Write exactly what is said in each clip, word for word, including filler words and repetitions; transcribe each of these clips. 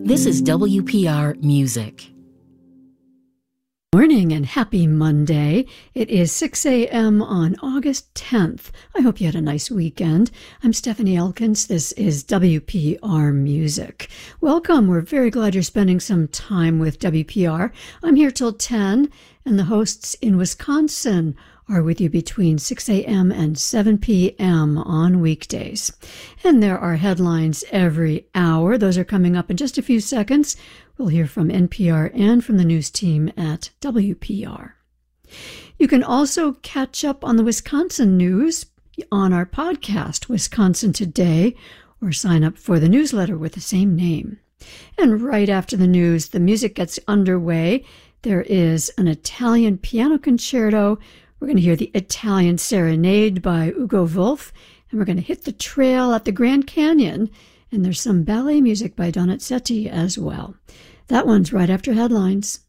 This is W P R Music. Morning and happy Monday. It is six a.m. on August tenth. I hope you had a nice weekend. I'm Stephanie Elkins. This is W P R Music. Welcome. We're very glad you're spending some time with W P R. I'm here till ten, and the hosts in Wisconsin are with you between six a.m. and seven p.m. on weekdays. And there are headlines every hour. Those are coming up in just a few seconds. We'll hear from N P R and from the news team at W P R. You can also catch up on the Wisconsin news on our podcast, Wisconsin Today, or sign up for the newsletter with the same name. And right after the news, the music gets underway. There is an Italian piano concerto. We're going to hear the Italian Serenade by Ugo Wolf, and we're going to hit the trail at the Grand Canyon, and there's some ballet music by Donizetti as well. That one's right after headlines.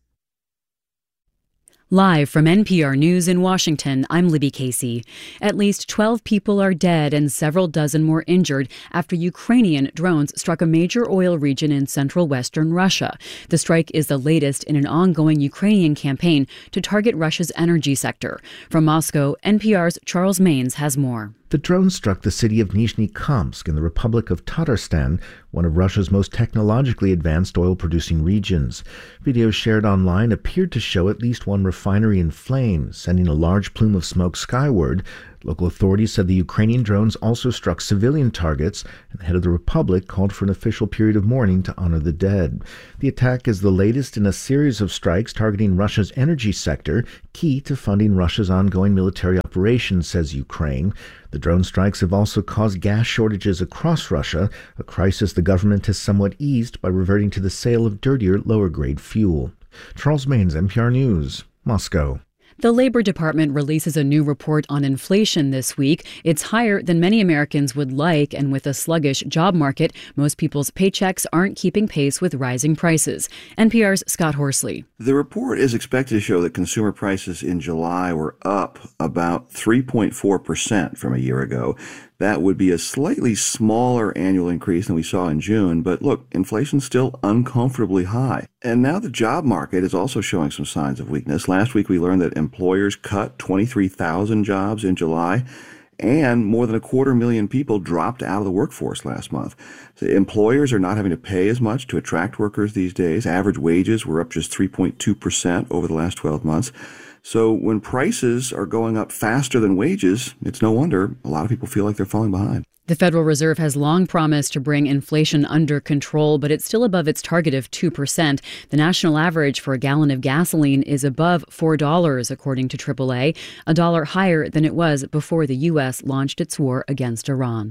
Live from N P R News in Washington, I'm Libby Casey. At least twelve people are dead and several dozen more injured after Ukrainian drones struck a major oil region in central western Russia. The strike is the latest in an ongoing Ukrainian campaign to target Russia's energy sector. From Moscow, N P R's Charles Maynes has more. The drone struck the city of Nizhny-Kamsk in the Republic of Tatarstan, one of Russia's most technologically advanced oil-producing regions. Videos shared online appeared to show at least one refinery in flames, sending a large plume of smoke skyward. Local authorities said the Ukrainian drones also struck civilian targets, and the head of the republic called for an official period of mourning to honor the dead. The attack is the latest in a series of strikes targeting Russia's energy sector, key to funding Russia's ongoing military operations, says Ukraine. The drone strikes have also caused gas shortages across Russia, a crisis the government has somewhat eased by reverting to the sale of dirtier, lower-grade fuel. Charles Maynes, N P R News, Moscow. The Labor Department releases a new report on inflation this week. It's higher than many Americans would like, and with a sluggish job market, most people's paychecks aren't keeping pace with rising prices. N P R's Scott Horsley. The report is expected to show that consumer prices in July were up about three point four percent from a year ago. That would be a slightly smaller annual increase than we saw in June, but look, inflation's still uncomfortably high. And now the job market is also showing some signs of weakness. Last week we learned that employers cut twenty-three thousand jobs in July, and more than a quarter million people dropped out of the workforce last month. So employers are not having to pay as much to attract workers these days. Average wages were up just three point two percent over the last twelve months. So when prices are going up faster than wages, it's no wonder a lot of people feel like they're falling behind. The Federal Reserve has long promised to bring inflation under control, but it's still above its target of two percent. The national average for a gallon of gasoline is above four dollars, according to triple A, a dollar higher than it was before the U S launched its war against Iran.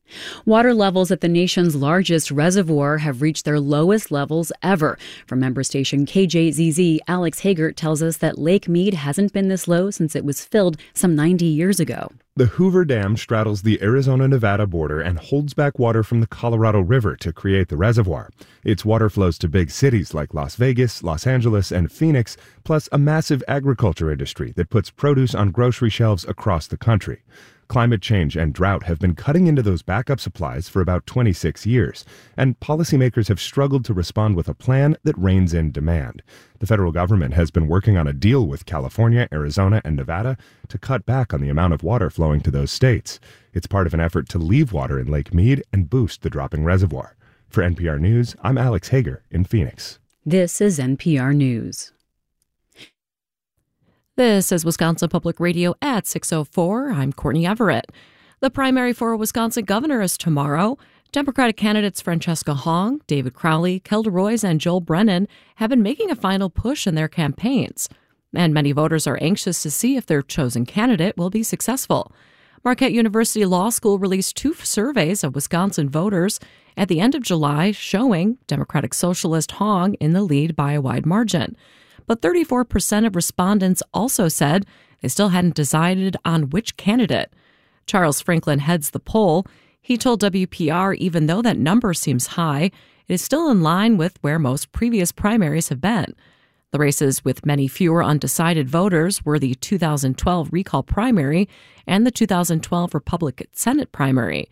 Water levels at the nation's largest reservoir have reached their lowest levels ever. From member station K J Z Z, Alex Hager tells us that Lake Mead hasn't been this low since it was filled some ninety years ago. The Hoover Dam straddles the Arizona-Nevada border and holds back water from the Colorado River to create the reservoir. Its water flows to big cities like Las Vegas, Los Angeles, and Phoenix, plus a massive agriculture industry that puts produce on grocery shelves across the country. Climate change and drought have been cutting into those backup supplies for about twenty-six years, and policymakers have struggled to respond with a plan that reins in demand. The federal government has been working on a deal with California, Arizona, and Nevada to cut back on the amount of water flowing to those states. It's part of an effort to leave water in Lake Mead and boost the dropping reservoir. For N P R News, I'm Alex Hager in Phoenix. This is N P R News. This is Wisconsin Public Radio at six oh four. I'm Courtney Everett. The primary for a Wisconsin governor is tomorrow. Democratic candidates Francesca Hong, David Crowley, Kelda Roys, and Joel Brennan have been making a final push in their campaigns. And many voters are anxious to see if their chosen candidate will be successful. Marquette University Law School released two surveys of Wisconsin voters at the end of July showing Democratic Socialist Hong in the lead by a wide margin. But thirty-four percent of respondents also said they still hadn't decided on which candidate. Charles Franklin heads the poll. He told W P R even though that number seems high, it is still in line with where most previous primaries have been. The races with many fewer undecided voters were the two thousand twelve recall primary and the two thousand twelve Republican Senate primary.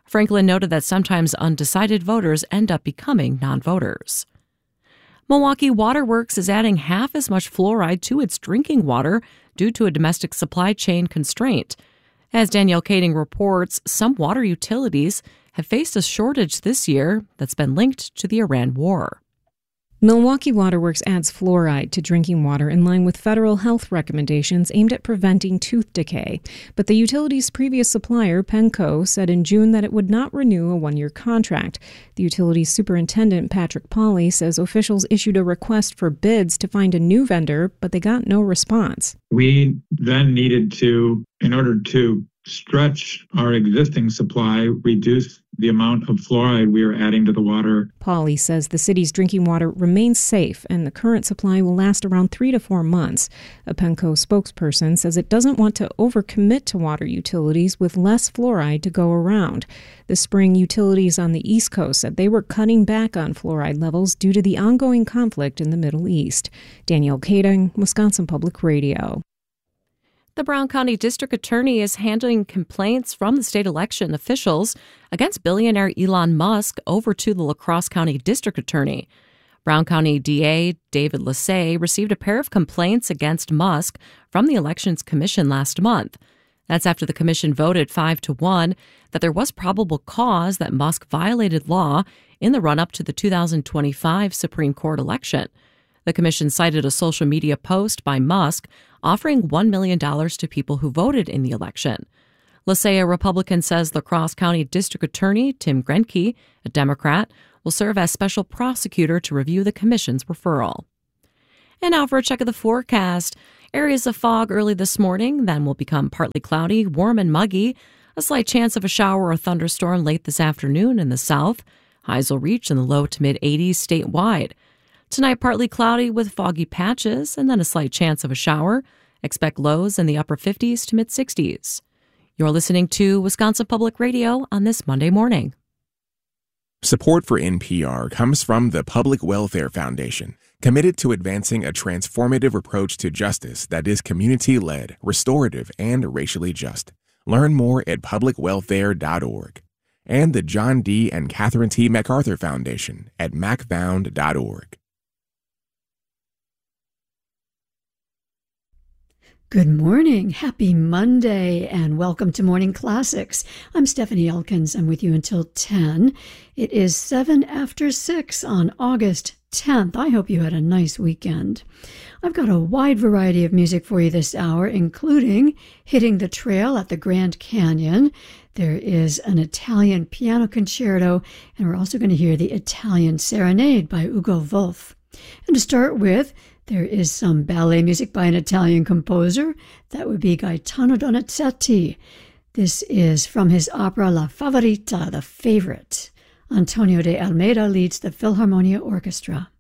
Franklin noted that sometimes undecided voters end up becoming non-voters. Milwaukee Water Works is adding half as much fluoride to its drinking water due to a domestic supply chain constraint. As Danielle Kading reports, some water utilities have faced a shortage this year that's been linked to the Iran war. Milwaukee Water Works adds fluoride to drinking water in line with federal health recommendations aimed at preventing tooth decay. But the utility's previous supplier, Penco, said in June that it would not renew a one-year contract. The utility's superintendent, Patrick Pauley, says officials issued a request for bids to find a new vendor, but they got no response. We then needed to, in order to stretch our existing supply, reduce the amount of fluoride we are adding to the water. Pauley says the city's drinking water remains safe and the current supply will last around three to four months. A Penco spokesperson says it doesn't want to overcommit to water utilities with less fluoride to go around. This spring, utilities on the East Coast said they were cutting back on fluoride levels due to the ongoing conflict in the Middle East. Danielle Kading, Wisconsin Public Radio. The Brown County District Attorney is handling complaints from the state election officials against billionaire Elon Musk over to the La Crosse County District Attorney. Brown County D A David Lassay received a pair of complaints against Musk from the Elections Commission last month. That's after the commission voted five to one that there was probable cause that Musk violated law in the run-up to the two thousand twenty-five Supreme Court election. The commission cited a social media post by Musk offering one million dollars to people who voted in the election. Lassay, a Republican, says La Crosse County District Attorney Tim Grenke, a Democrat, will serve as special prosecutor to review the commission's referral. And now for a check of the forecast. Areas of fog early this morning, then will become partly cloudy, warm and muggy. A slight chance of a shower or thunderstorm late this afternoon in the south. Highs will reach in the low to mid-eighties statewide. Tonight, partly cloudy with foggy patches and then a slight chance of a shower. Expect lows in the upper fifties to mid-sixties. You're listening to Wisconsin Public Radio on this Monday morning. Support for N P R comes from the Public Welfare Foundation, committed to advancing a transformative approach to justice that is community-led, restorative, and racially just. Learn more at public welfare dot org. And the John D. and Catherine T. MacArthur Foundation at mac found dot org. Good morning, happy Monday, and welcome to Morning Classics. I'm Stephanie Elkins. I'm with you until ten. It is seven after six on August tenth. I hope you had a nice weekend. I've got a wide variety of music for you this hour, including Hitting the Trail at the Grand Canyon. There is an Italian piano concerto, and we're also going to hear the Italian Serenade by Ugo Wolf. And to start with, there is some ballet music by an Italian composer. That would be Gaetano Donizetti. This is from his opera La Favorita, The Favorite. Antonio de Almeida leads the Philharmonia Orchestra.